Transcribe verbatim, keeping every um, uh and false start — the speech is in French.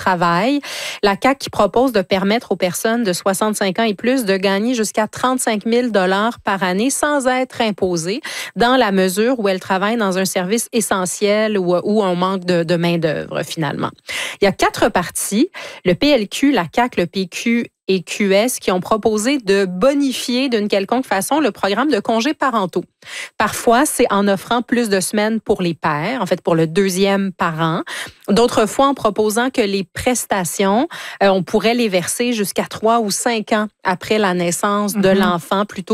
travail. La C A Q qui propose de permettre aux personnes de soixante-cinq ans et plus de gagner jusqu'à trente-cinq mille dollars par année sans être imposées dans la mesure où elles travaillent dans un service essentiel ou où on manque de, de main-d'œuvre, finalement. Il y a quatre partis, le P L Q, la C A Q, le P Q et Q S, qui ont proposé de bonifier d'une quelconque façon le programme de congés parentaux. Parfois, c'est en offrant plus de semaines pour les pères, en fait pour le deuxième parent. D'autres fois, en proposant que les prestations, euh, on pourrait les verser jusqu'à trois ou cinq ans après la naissance de mm-hmm. l'enfant, plutôt